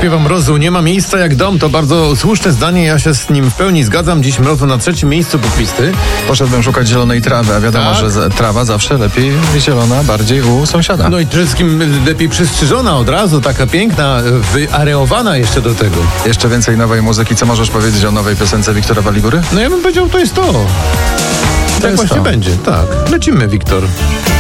śpiewa Mrozu. Nie ma miejsca jak dom. To bardzo słuszne zdanie. Ja się z nim w pełni zgadzam. Dziś Mrozu na 3. miejscu poplisty. Poszedłem szukać zielonej trawy, a wiadomo, Tak? że trawa zawsze lepiej zielona, bardziej u sąsiada. No i przede wszystkim lepiej przystrzyżona od razu. Taka piękna, wyareowana jeszcze do tego. Jeszcze więcej nowej muzyki. Co możesz powiedzieć o nowej piosence Wiktora Waligury? No ja bym powiedział, to jest to. Tak jest właśnie to. będzie. Tak. Lecimy, Wiktor.